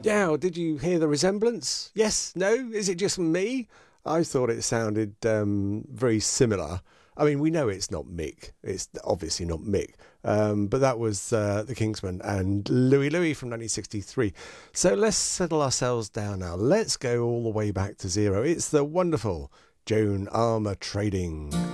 Now, did you hear the resemblance? Yes? No? Is it just me? I thought it sounded very similar. I mean, we know it's not Mick. It's obviously not Mick. But that was the Kingsmen and Louie Louie from 1963. So let's settle ourselves down now. Let's go all the way back to zero. It's the wonderful Joan Armatrading.